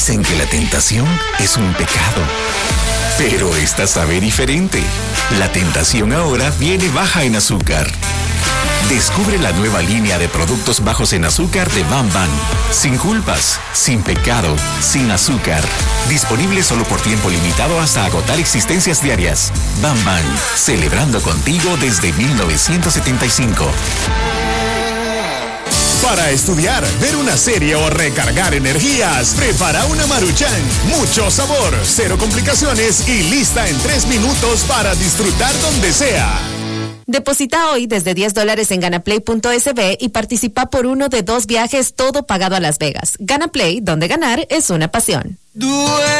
Dicen que la tentación es un pecado, pero esta sabe diferente. La tentación ahora viene baja en azúcar. Descubre la nueva línea de productos bajos en azúcar de Bam Bam. Sin culpas, sin pecado, sin azúcar. Disponible solo por tiempo limitado hasta agotar existencias diarias. Bam Bam, celebrando contigo desde 1975. Para estudiar, ver una serie o recargar energías, prepara una Maruchan. Mucho sabor, cero complicaciones y lista en 3 minutos para disfrutar donde sea. Deposita hoy desde $10 en ganaplay.sb y participa por uno de 2 viajes, todo pagado a Las Vegas. Gana Play, donde ganar es una pasión.